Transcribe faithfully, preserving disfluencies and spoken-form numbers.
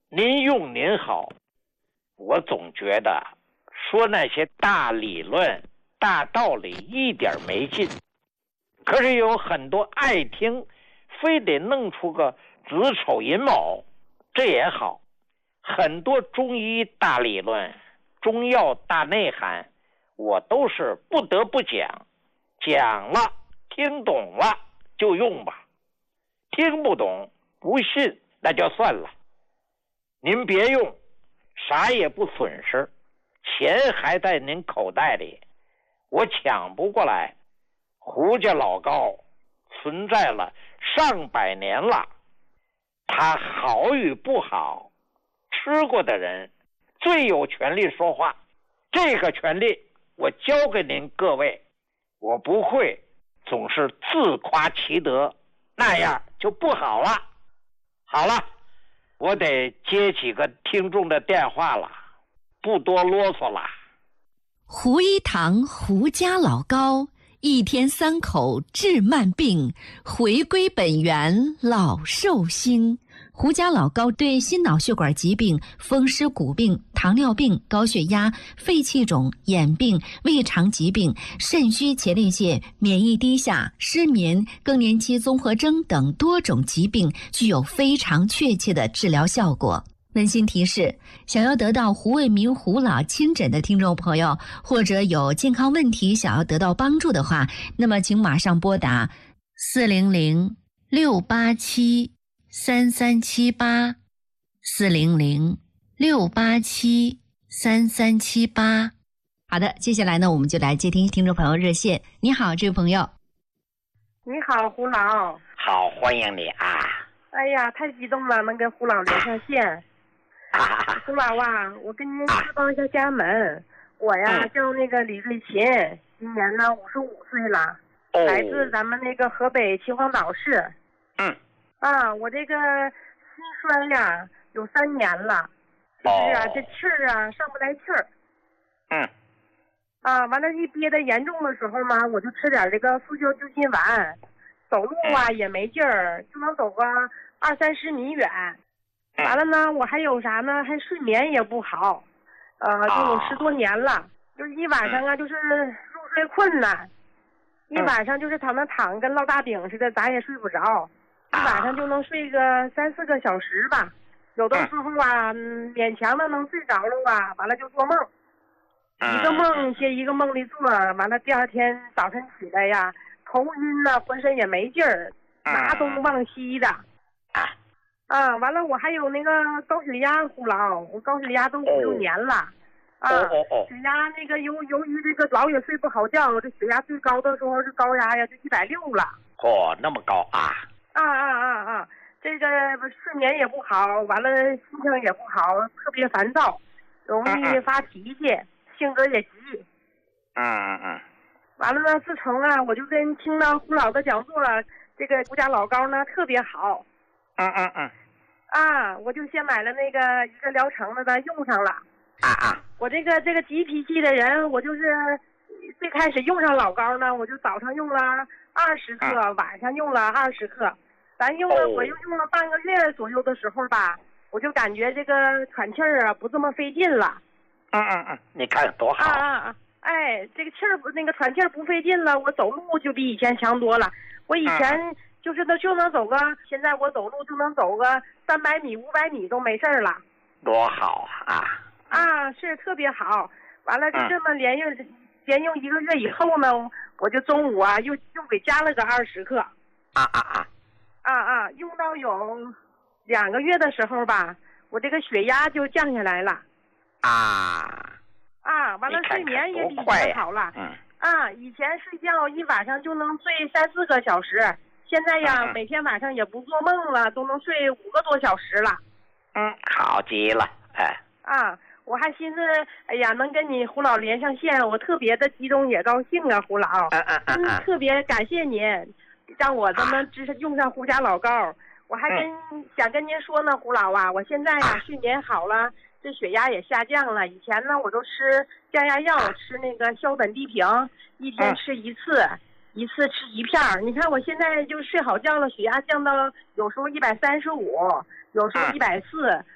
您用您好，我总觉得说那些大理论、大道理一点没劲。可是有很多爱听，非得弄出个子丑寅卯，这也好。很多中医大理论、中药大内涵，我都是不得不讲。讲了，听懂了就用吧，听不懂不信那就算了。您别用，啥也不损失，钱还在您口袋里，我抢不过来。胡家老高存在了上百年了，他好与不好，吃过的人最有权利说话。这个权利我交给您各位，我不会总是自夸其德，那样就不好了。好了，我得接几个听众的电话了，不多啰嗦了。 胡一堂胡家老高，一天三口治慢病，回归本源老寿星。胡家老高对心脑血管疾病、风湿骨病、糖尿病、高血压、肺气肿、眼病、胃肠疾病、肾虚前列腺、免疫低下、失眠、更年期综合征等多种疾病具有非常确切的治疗效果。温馨提示，想要得到胡卫民胡老亲诊的听众朋友，或者有健康问题想要得到帮助的话，那么请马上拨打四零零六八七三三七八，四零零六八七三三七八。好的，接下来呢，我们就来接听听众朋友热线。你好，这位朋友。 你好，胡老。 好，欢迎你啊！ 哎呀，太激动了，能跟胡老连上线。 啊、 胡老啊，我跟您汇报一下家门。啊、我呀、嗯、叫那个李瑞琴，今年呢五十五岁了，哦、来自咱们那个河北秦皇岛市。 嗯。 啊，我这个心衰呀有三年了，就是啊、哦、这气儿啊上不来气儿。 嗯。 啊，完了，一憋得严重的时候嘛，我就吃点这个速效救心丸，走路啊、嗯、也没劲儿，就能走个二三十米远。完了呢，我还有啥呢？还睡眠也不好，呃，就有十多年了，哦、就是一晚上啊，就是入睡困难，一晚上就是躺那躺跟烙大饼似的，咋也睡不着，一晚上就能睡个三四个小时吧，有的时候啊，嗯、勉强的能睡着了吧，完了就做梦，一个梦接一个梦里做，完了第二天早晨起来呀，头晕呐、啊，浑身也没劲儿，拿东忘西的。啊，完了，我还有那个高血压，胡老，我高血压都五六年了，啊，血压那个由由于这个老也睡不好觉，这血压最高的时候是高压呀，就一百六了。 嚯、哦，那么高啊！ 啊啊啊啊！这个睡眠也不好，完了心情也不好，特别烦躁，容易发脾气，嗯嗯性格也急。 嗯嗯嗯。 完了呢，自从啊，我就跟听到胡老的讲座了，这个胡家老高呢特别好。 嗯嗯嗯， 啊，我就先买了那个一个疗程的呢，用上了。 啊啊， 我这个这个急脾气的人，我就是最开始用上老膏呢，我就早上用了二十克，啊、晚上用了二十克。咱用了，哦、我又用了半个月左右的时候吧，我就感觉这个喘气儿啊不这么费劲了。 嗯嗯嗯，你看多好。 啊啊啊！哎，这个气儿不那个喘气儿不费劲了，我走路就比以前强多了。我以前。嗯就是那就能走个，现在我走路就能走个三百米、五百米都没事了， 多好啊！ 啊，是特别好。完了就这么连用、嗯、连用一个月以后呢，我就中午啊又又给加了个二十克。 啊啊啊！ 啊啊！用到有两个月的时候吧，我这个血压就降下来了。 啊啊！完了睡眠也比以前好了。 嗯。 啊，以前睡觉一晚上就能睡三四个小时。现在呀， 嗯、 每天晚上也不做梦了，都能睡五个多小时了。 嗯，好极了，哎。 啊，我还寻思，哎呀，能跟你胡老连上线，我特别的激动也高兴啊，胡老。 嗯嗯嗯嗯。 特别感谢您，让我这么支持用上胡家老膏。我还跟、嗯、想跟您说呢，胡老啊，我现在呀、啊、睡眠好了，这血压也下降了。以前呢，我都吃降压药，吃那个硝苯地平，一天吃一次。嗯一次吃一片儿，你看我现在就睡好觉了，血压降到有时候一百三十五，有时候一百四，